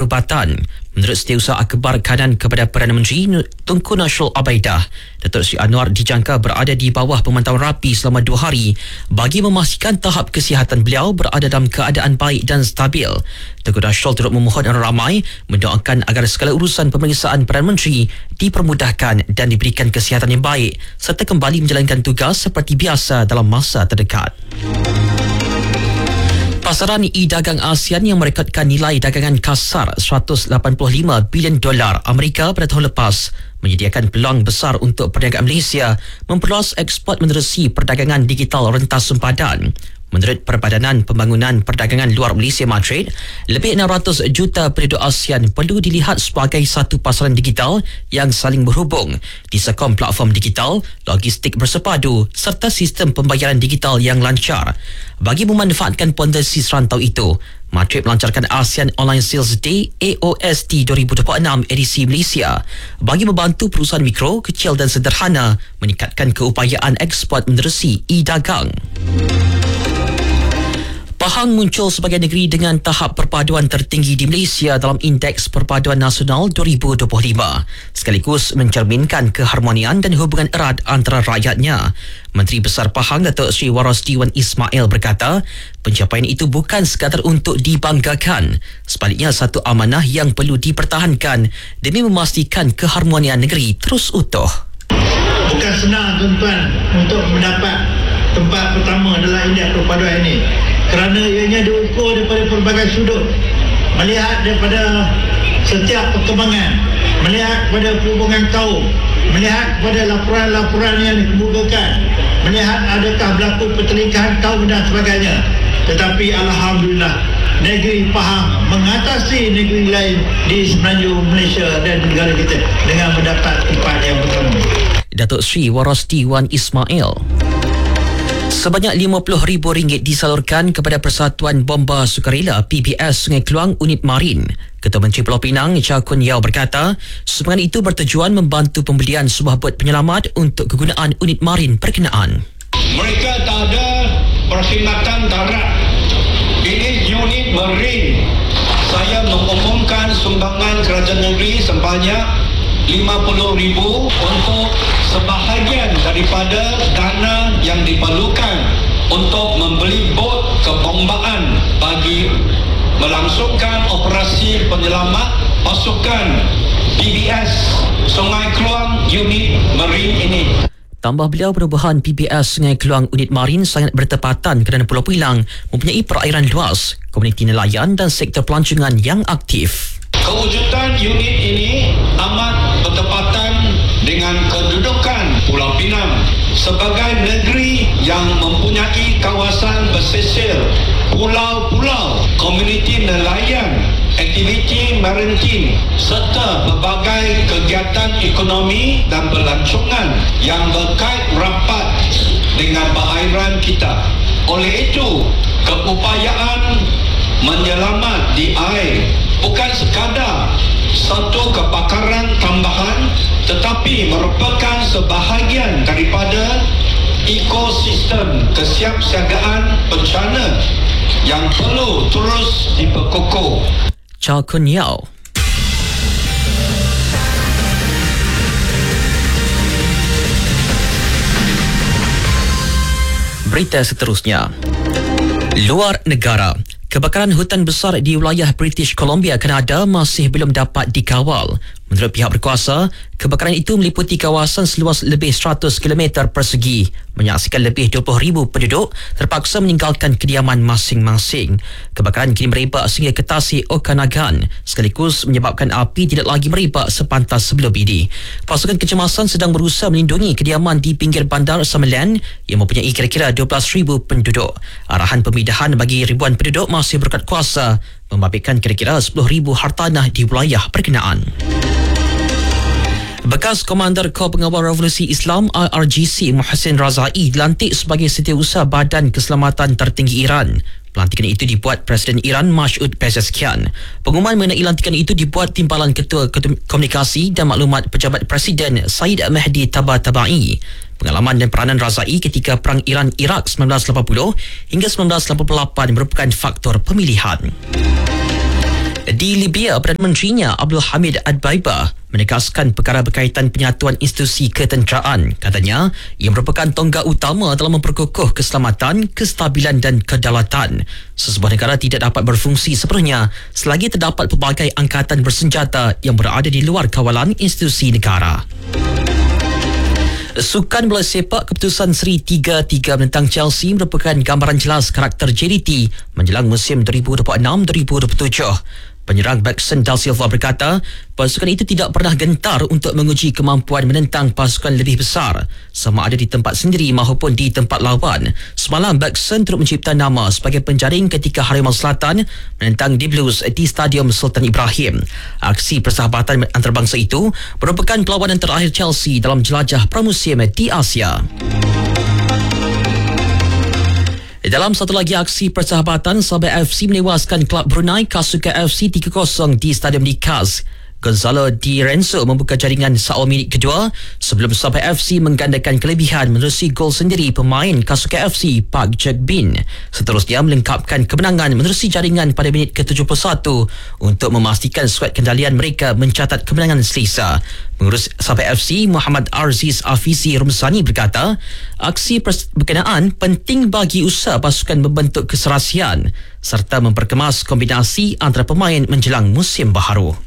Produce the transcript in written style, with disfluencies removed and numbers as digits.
perubatan. Menurut Setiausaha Akhbar Kanan kepada Perdana Menteri Tunku Nashul Abaidah, Datuk Seri Anwar dijangka berada di bawah pemantauan rapi selama 2 hari bagi memastikan tahap kesihatan beliau berada dalam keadaan baik dan stabil. Tunku Nashul turut memohon orang ramai mendoakan agar segala urusan pemeriksaan Perdana Menteri dipermudahkan dan diberikan kesihatan yang baik serta kembali menjalankan tugas seperti biasa dalam masa terdekat. Pasaran e-dagang ASEAN yang merekodkan nilai dagangan kasar $185 bilion Amerika pada tahun lepas menyediakan peluang besar untuk perniagaan Malaysia memperluas ekspor menerusi perdagangan digital rentas sempadan. Menurut Perbadanan Pembangunan Perdagangan Luar Malaysia Madrid, lebih 600 juta penduduk ASEAN perlu dilihat sebagai satu pasaran digital yang saling berhubung, disokong platform digital, logistik bersepadu serta sistem pembayaran digital yang lancar. Bagi memanfaatkan potensi serantau itu, Madrid melancarkan ASEAN Online Sales Day AOSD 2026 edisi Malaysia bagi membantu perusahaan mikro, kecil dan sederhana meningkatkan keupayaan ekspor menerusi e-dagang. Pahang muncul sebagai negeri dengan tahap perpaduan tertinggi di Malaysia dalam Indeks Perpaduan Nasional 2025, sekaligus mencerminkan keharmonian dan hubungan erat antara rakyatnya. Menteri Besar Pahang Datuk Seri Warosdi Wan Ismail berkata, pencapaian itu bukan sekadar untuk dibanggakan, sebaliknya satu amanah yang perlu dipertahankan demi memastikan keharmonian negeri terus utuh. Bukan senang tuan-tuan untuk mendapat tempat pertama dalam indeks perpaduan ini, kerana ianya diukur daripada pelbagai sudut, melihat daripada setiap perkembangan, melihat pada hubungan kaum, melihat pada laporan-laporan yang dikemukakan, melihat adakah berlaku pertelingkahan kaum dan sebagainya. Tetapi Alhamdulillah, negeri Pahang mengatasi negeri lain di semenanjung Malaysia dan negara kita dengan mendapat tempat yang pertama. Datuk Seri Warosdi Wan Ismail. Sebanyak RM50,000 disalurkan kepada Persatuan Bomba Sukarela PBS Sungai Keluang Unit Marin. Ketua Menteri Pulau Pinang Cha Kun Yeow berkata, sumbangan itu bertujuan membantu pembelian sebuah bot penyelamat untuk kegunaan unit marin berkenaan. Mereka tak ada perkhidmatan darat. Ini unit marin. Saya mengumumkan sumbangan kerajaan negeri sebanyak RM50,000 untuk sebahagian daripada dana yang diperlukan untuk membeli bot kebombaan bagi melangsungkan operasi penyelamat pasukan PBS Sungai Keluang Unit Marin ini. Tambah beliau, perubahan PBS Sungai Keluang Unit Marin sangat bertepatan kerana Pulau Pinang mempunyai perairan luas, komuniti nelayan dan sektor pelancongan yang aktif. Kewujudan unit ini amat bertepatan dengan kedudukan Pulau Pinang sebagai negeri yang mempunyai kawasan pesisir, pulau-pulau, komuniti nelayan, aktiviti maritim serta pelbagai kegiatan ekonomi dan pelancongan yang berkait rapat dengan perairan kita. Oleh itu, keupayaan menyelamat di air bukan sekadar satu kepakaran tambahan, tetapi merupakan sebahagian daripada ekosistem kesiapsiagaan bencana yang perlu terus diperkukuh. Cha Kun Yeow. Berita seterusnya. Luar negara. Kebakaran hutan besar di wilayah British Columbia, Kanada masih belum dapat dikawal. Menurut pihak berkuasa, kebakaran itu meliputi kawasan seluas lebih 100 km persegi, menyaksikan lebih 20,000 penduduk terpaksa meninggalkan kediaman masing-masing. Kebakaran kini merebak sehingga ke Tasik Okanagan, sekaligus menyebabkan api tidak lagi merebak sepantas sebelum ini. Pasukan kecemasan sedang berusaha melindungi kediaman di pinggir bandar Summerland yang mempunyai kira-kira 12,000 penduduk. Arahan pemindahan bagi ribuan penduduk masih berkat kuasa, membabitkan kira-kira 10,000 hartanah di wilayah berkenaan. Bekas Komander Kor Pengawal Revolusi Islam IRGC Muhsin Razai dilantik sebagai Setiausaha Badan Keselamatan Tertinggi Iran. Pelantikan itu dibuat Presiden Iran Masoud Pezeshkian. Pengumuman mengenai lantikan itu dibuat Timbalan Ketua Komunikasi dan Maklumat Pejabat Presiden Said Mahdi Tabatabai. Pengalaman dan peranan Razai ketika Perang Iran-Iraq 1980 hingga 1988 merupakan faktor pemilihan. Di Libya, Perdana Menterinya Abdul Hamid Ad-Baibah menegaskan perkara berkaitan penyatuan institusi ketenteraan. Katanya, ia merupakan tonggak utama dalam memperkukuh keselamatan, kestabilan dan kedaulatan. Sesebuah negara tidak dapat berfungsi sepenuhnya selagi terdapat pelbagai angkatan bersenjata yang berada di luar kawalan institusi negara. Sukan bola sepak keputusan Seri 3-3 menentang Chelsea merupakan gambaran jelas karakter JDT menjelang musim 2026-2027. Penyerang Baxton Da Silva berkata, pasukan itu tidak pernah gentar untuk menguji kemampuan menentang pasukan lebih besar, sama ada di tempat sendiri maupun di tempat lawan. Semalam, Baxton turut mencipta nama sebagai penjaring ketika Harimau Selatan menentang The Blues di Stadium Sultan Ibrahim. Aksi persahabatan antarabangsa itu merupakan perlawanan terakhir Chelsea dalam jelajah pramusim di Asia. Dalam satu lagi aksi persahabatan, Sabah FC menewaskan klub Brunei Kasuka FC 3-0 di Stadium Nikaz. Gonzalo Di Renzo membuka jaringan saul minit kedua sebelum Sabah FC menggandakan kelebihan menerusi gol sendiri pemain Kasuka FC Park Jack-bin. Seterusnya melengkapkan kemenangan menerusi jaringan pada minit ke-71 untuk memastikan skuad kendalian mereka mencatat kemenangan selesa. Pengurus Sabah FC Muhammad Aziz Afizi Rumsani berkata, aksi berkenaan penting bagi usaha pasukan membentuk keserasian serta memperkemas kombinasi antara pemain menjelang musim baharu.